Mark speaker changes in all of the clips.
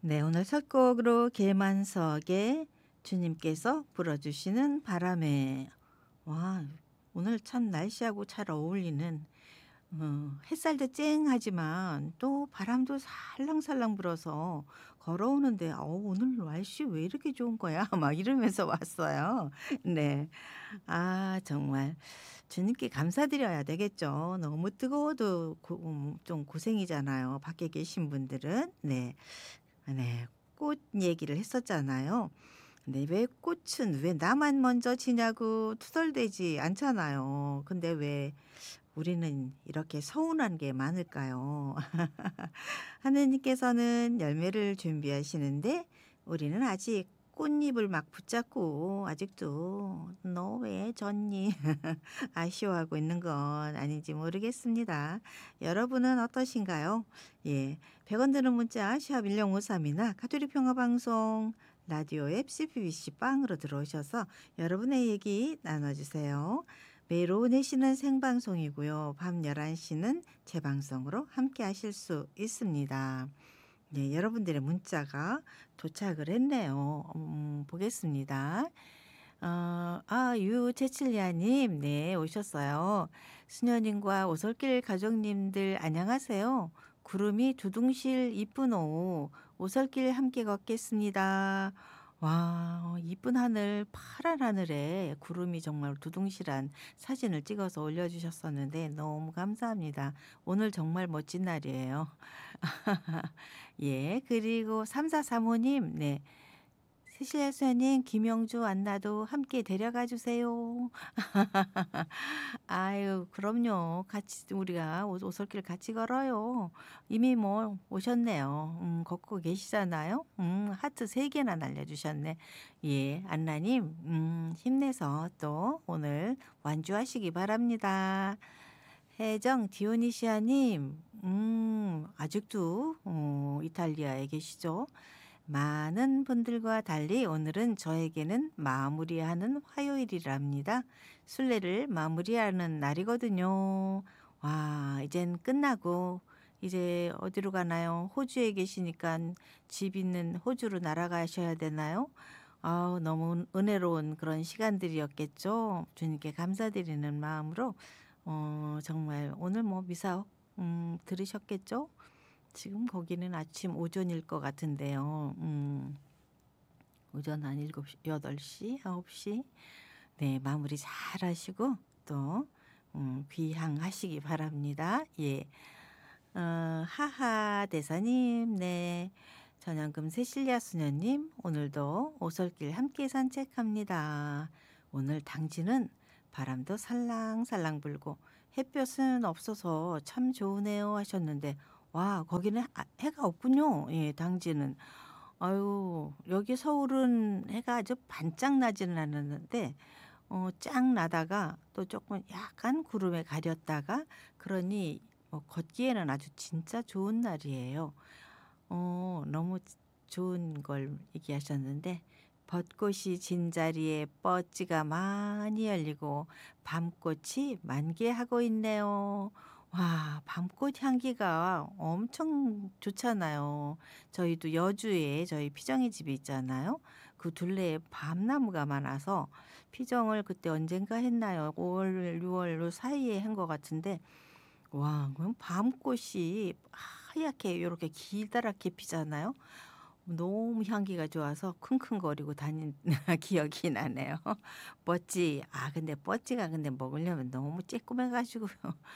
Speaker 1: 네, 오늘 첫 곡으로 계만석의 주님께서 불어주시는 바람에. 와, 오늘 참 날씨하고 잘 어울리는, 햇살도 쨍하지만 또 바람도 살랑살랑 불어서 걸어오는데 오늘 날씨 왜 이렇게 좋은 거야? 막 이러면서 왔어요. 네. 아, 정말 주님께 감사드려야 되겠죠. 너무 뜨거워도 좀 고생이잖아요. 밖에 계신 분들은. 네. 네. 꽃 얘기를 했었잖아요. 근데 왜 꽃은 왜 나만 먼저 지냐고 투덜대지 않잖아요. 근데 왜 우리는 이렇게 서운한 게 많을까요? 하느님께서는 열매를 준비하시는데 우리는 아직 꽃잎을 막 붙잡고 아직도 너 왜 졌니? 아쉬워하고 있는 건 아닌지 모르겠습니다. 여러분은 어떠신가요? 예. 100원 드는 문자 샵 1053이나 가톨릭 평화방송 라디오 앱 CBBC 빵으로 들어오셔서 여러분의 얘기 나눠주세요. 매일 오후 4시는 생방송이고요. 밤 11시는 재방송으로 함께 하실 수 있습니다. 네, 여러분들의 문자가 도착을 했네요. 보겠습니다. 유채칠리아님, 네, 오셨어요. 수녀님과 오솔길 가족님들 안녕하세요. 구름이 두둥실 이쁜 오후 오솔길 함께 걷겠습니다. 와, 이쁜 하늘, 파란 하늘에 구름이 정말 두둥실한 사진을 찍어서 올려주셨었는데 너무 감사합니다. 오늘 정말 멋진 날이에요. 예, 그리고 3435님, 네. 세실야 수녀님, 김영주 안나도 함께 데려가 주세요. 아유, 그럼요. 같이 우리가 오솔길 같이 걸어요. 이미 뭐 오셨네요. 걷고 계시잖아요. 하트 3개나 날려주셨네. 예, 안나님, 힘내서 또 오늘 완주하시기 바랍니다. 혜정 디오니시아님, 아직도 이탈리아에 계시죠? 많은 분들과 달리 오늘은 저에게는 마무리하는 화요일이랍니다. 순례를 마무리하는 날이거든요. 와, 이젠 끝나고 이제 어디로 가나요? 호주에 계시니까 집 있는 호주로 날아가셔야 되나요? 아우, 너무 은혜로운 그런 시간들이었겠죠. 주님께 감사드리는 마음으로 정말 오늘 뭐 미사 들으셨겠죠? 지금 거기는 아침 오전일 것 같은데요. 오전 한 7시, 8시, 9시. 네, 마무리 잘 하시고 또 귀향하시기 바랍니다. 예. 하하 대사님, 네. 전현금 세실야 수녀님, 오늘도 오솔길 함께 산책합니다. 오늘 당지는 바람도 살랑살랑 불고 햇볕은 없어서 참 좋으네요 하셨는데, 와, 거기는 해가 없군요. 예, 당지는. 아유, 여기 서울은 해가 아주 반짝 나지는 않았는데, 쫙 나다가 또 조금 약간 구름에 가렸다가 그러니 걷기에는 아주 진짜 좋은 날이에요. 너무 좋은 걸 얘기하셨는데 벚꽃이 진 자리에 뻗지가 많이 열리고 밤꽃이 만개하고 있네요. 와, 밤꽃 향기가 엄청 좋잖아요. 저희도 여주에 저희 피정이 집이 있잖아요. 그 둘레에 밤나무가 많아서 피정을 그때 언젠가 했나요? 5월, 6월 사이에 한 것 같은데 와, 그럼 밤꽃이 하얗게 요렇게 기다랗게 피잖아요. 너무 향기가 좋아서 킁킁거리고 다닌 기억이 나네요. 뻗지. 근데 뻗지가 근데 먹으려면 너무 쬐끔해 가지고요.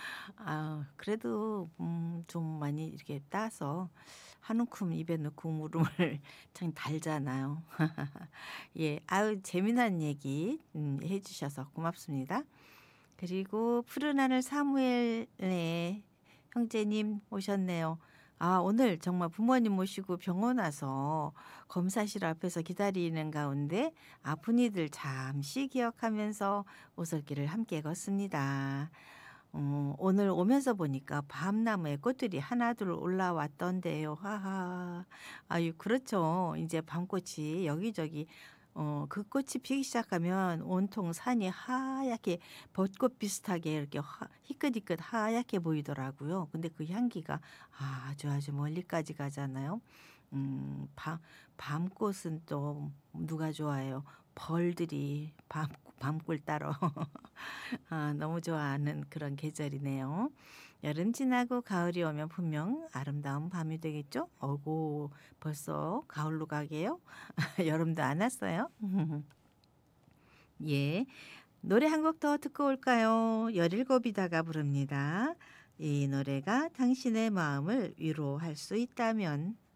Speaker 1: 그래도 좀 많이 이렇게 따서 한 움큼 입에 넣고 물음을 참 달잖아요. 예. 아유, 재미난 얘기 해 주셔서 고맙습니다. 그리고 푸른 하늘 사무엘의 형제님 오셨네요. 오늘 정말 부모님 모시고 병원 와서 검사실 앞에서 기다리는 가운데 아픈 이들 잠시 기억하면서 오솔길을 함께 걷습니다. 오늘 오면서 보니까 밤나무에 꽃들이 하나둘 올라왔던데요. 하하. 아유, 그렇죠. 이제 밤꽃이 여기저기 그 꽃이 피기 시작하면 온통 산이 하얗게 벚꽃 비슷하게 이렇게 희끗희끗 하얗게 보이더라고요. 근데 그 향기가 아주 아주 멀리까지 가잖아요. 밤 밤꽃은 또 누가 좋아해요. 벌들이 밤꿀 따러 너무 좋아하는 그런 계절이네요. 여름 지나고 가을이 오면 분명 아름다운 밤이 되겠죠? 어고 벌써 가을로 가게요? 여름도 안 왔어요? 예. 노래 한 곡 더 듣고 올까요? 열일곱이다가 부릅니다. 이 노래가 당신의 마음을 위로할 수 있다면.